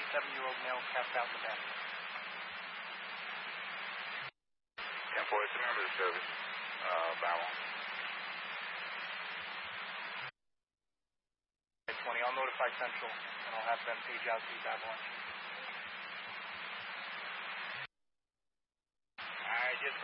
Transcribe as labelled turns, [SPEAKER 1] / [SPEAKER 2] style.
[SPEAKER 1] 7-year-old male passed out in the bathroom.
[SPEAKER 2] 1043, member of the service. Babylon.
[SPEAKER 1] 20, I'll notify Central, and I'll have them page out to Babylon.